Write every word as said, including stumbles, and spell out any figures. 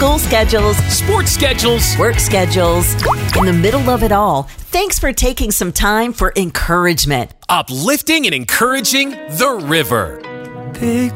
School schedules, sports schedules, work schedules. In the middle of it all, thanks for taking some time for encouragement. Uplifting and encouraging the river. Big